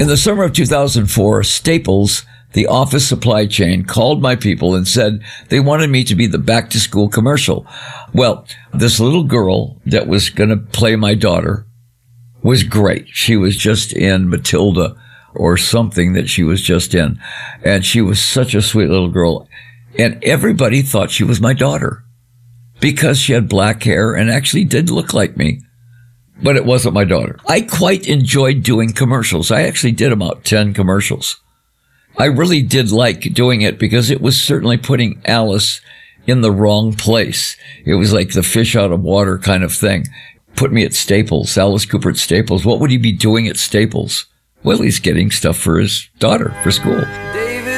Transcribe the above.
In the summer of 2004, Staples, the office supply chain, called my people and said they wanted me to be the back-to-school commercial. Well, this little girl that was going to play my daughter was great. She was just in Matilda or something that she was just in. And she was such a sweet little girl. And everybody thought she was my daughter because she had black hair and actually did look like me. But it wasn't my daughter. I quite enjoyed doing commercials. I actually did about 10 commercials. I really did like doing it because it was certainly putting Alice in the wrong place. It was like the fish out of water kind of thing. Put me at Staples, Alice Cooper at Staples. What would he be doing at Staples? Well, he's getting stuff for his daughter for school.